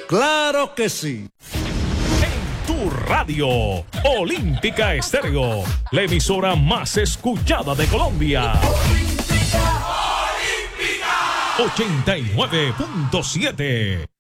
Claro que sí. En tu radio, Olímpica Estéreo, la emisora más escuchada de Colombia. Olímpica, Olímpica. 89.7.